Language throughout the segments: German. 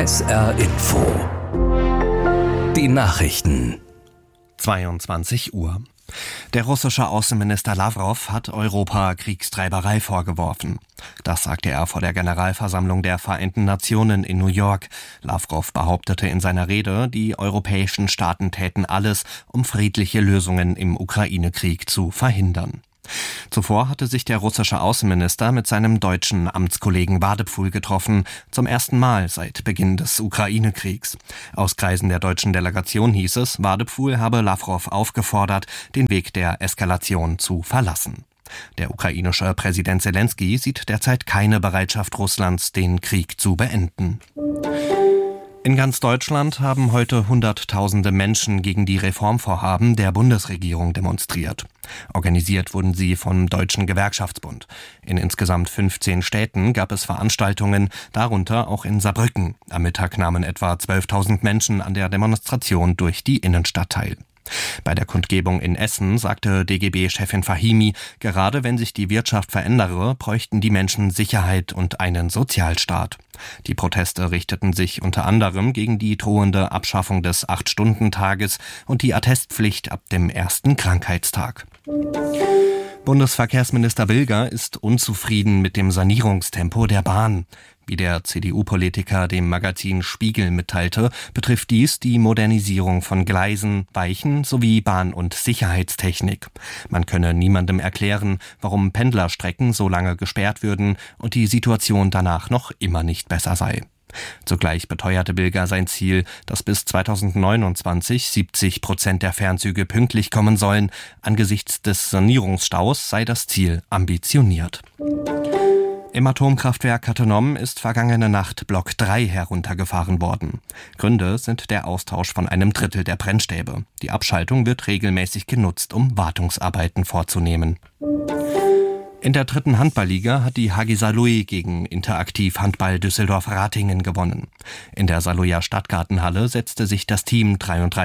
SR Info. Die Nachrichten. 22 Uhr. Der russische Außenminister Lavrov hat Europa Kriegstreiberei vorgeworfen. Das sagte er vor der Generalversammlung der Vereinten Nationen in New York. Lavrov behauptete in seiner Rede, die europäischen Staaten täten alles, um friedliche Lösungen im Ukraine-Krieg zu verhindern. Zuvor hatte sich der russische Außenminister mit seinem deutschen Amtskollegen Wadepfuhl getroffen, zum ersten Mal seit Beginn des Ukraine-Kriegs. Aus Kreisen der deutschen Delegation hieß es, Wadepfuhl habe Lavrov aufgefordert, den Weg der Eskalation zu verlassen. Der ukrainische Präsident Selenskyj sieht derzeit keine Bereitschaft Russlands, den Krieg zu beenden. In ganz Deutschland haben heute Hunderttausende Menschen gegen die Reformvorhaben der Bundesregierung demonstriert. Organisiert wurden sie vom Deutschen Gewerkschaftsbund. In insgesamt 15 Städten gab es Veranstaltungen, darunter auch in Saarbrücken. Am Mittag nahmen etwa 12.000 Menschen an der Demonstration durch die Innenstadt teil. Bei der Kundgebung in Essen sagte DGB-Chefin Fahimi, gerade wenn sich die Wirtschaft verändere, bräuchten die Menschen Sicherheit und einen Sozialstaat. Die Proteste richteten sich unter anderem gegen die drohende Abschaffung des 8-Stunden-Tages und die Attestpflicht ab dem ersten Krankheitstag. Bundesverkehrsminister Bilger ist unzufrieden mit dem Sanierungstempo der Bahn. Wie der CDU-Politiker dem Magazin Spiegel mitteilte, betrifft dies die Modernisierung von Gleisen, Weichen sowie Bahn- und Sicherheitstechnik. Man könne niemandem erklären, warum Pendlerstrecken so lange gesperrt würden und die Situation danach noch immer nicht besser sei. Zugleich beteuerte Bilger sein Ziel, dass bis 2029 70% der Fernzüge pünktlich kommen sollen. Angesichts des Sanierungsstaus sei das Ziel ambitioniert. Im Atomkraftwerk Cattenom ist vergangene Nacht Block 3 heruntergefahren worden. Gründe sind der Austausch von einem Drittel der Brennstäbe. Die Abschaltung wird regelmäßig genutzt, um Wartungsarbeiten vorzunehmen. In der 3. Handballliga hat die HG Saarlouis gegen Interaktiv Handball Düsseldorf-Ratingen gewonnen. In der Saarlouier Stadtgartenhalle setzte sich das Team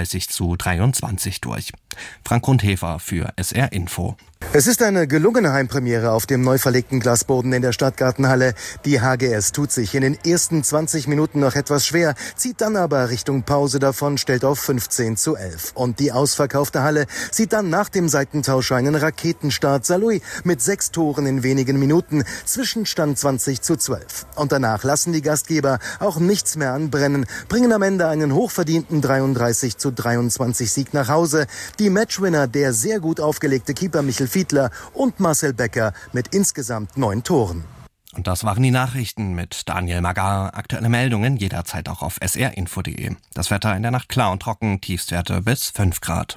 33:23 durch. Frank Grundhefer für SR Info. Es ist eine gelungene Heimpremiere auf dem neu verlegten Glasboden in der Stadtgartenhalle. Die HGS tut sich in den ersten 20 Minuten noch etwas schwer, zieht dann aber Richtung Pause davon, stellt auf 15:11. Und die ausverkaufte Halle sieht dann nach dem Seitentausch einen Raketenstart. Saarlouis mit 6 Toren in wenigen Minuten, Zwischenstand 20:12. Und danach lassen die Gastgeber auch nichts mehr anbrennen, bringen am Ende einen hochverdienten 33:23 Sieg nach Hause. Die Matchwinner, der sehr gut aufgelegte Keeper Michel Fiedler und Marcel Becker mit insgesamt 9 Toren. Und das waren die Nachrichten mit Daniel Magar. Aktuelle Meldungen jederzeit auch auf srinfo.de. Das Wetter in der Nacht klar und trocken, Tiefstwerte bis 5 Grad.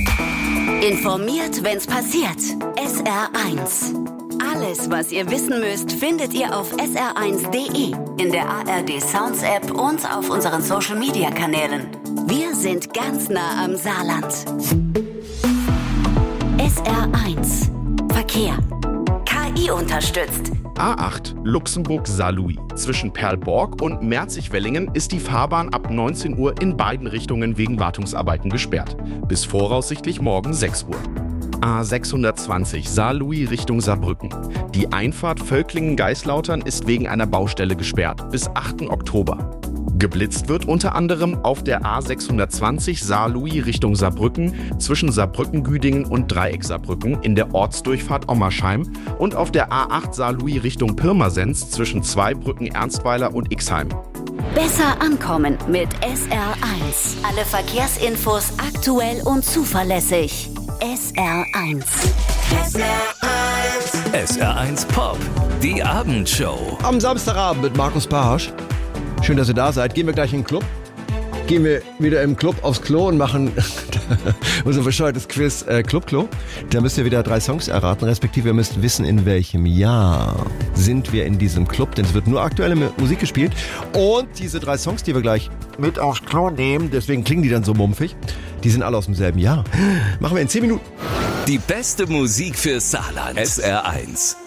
Informiert, wenn's passiert. SR1. Alles, was ihr wissen müsst, findet ihr auf sr1.de, in der ARD Sounds App und auf unseren Social Media Kanälen. Wir sind ganz nah am Saarland. SR1 Verkehr. KI unterstützt. A8 Luxemburg-Saarlouis. Zwischen Perlborg und Merzig-Wellingen ist die Fahrbahn ab 19 Uhr in beiden Richtungen wegen Wartungsarbeiten gesperrt. Bis voraussichtlich morgen 6 Uhr. A620 Saarlouis Richtung Saarbrücken. Die Einfahrt Völklingen-Geislautern ist wegen einer Baustelle gesperrt. Bis 8. Oktober. Geblitzt wird unter anderem auf der A620 Saarlouis Richtung Saarbrücken zwischen Saarbrücken-Güdingen und Dreieck Saarbrücken in der Ortsdurchfahrt Ommersheim und auf der A8 Saarlouis Richtung Pirmasens zwischen Zweibrücken Ernstweiler und Ixheim. Besser ankommen mit SR1. Alle Verkehrsinfos aktuell und zuverlässig. SR1. SR1 Pop, die Abendshow. Am Samstagabend mit Markus Pahasch. Schön, dass ihr da seid. Gehen wir gleich in den Club. Gehen wir wieder im Club aufs Klo und machen unser bescheuertes Quiz Club-Klo. Da müsst ihr wieder 3 Songs erraten, respektive ihr müsst wissen, in welchem Jahr sind wir in diesem Club, denn es wird nur aktuelle Musik gespielt. Und diese 3 Songs, die wir gleich mit aufs Klo nehmen, deswegen klingen die dann so mumpfig, die sind alle aus dem selben Jahr. Machen wir in 10 Minuten. Die beste Musik für Saarland. SR1.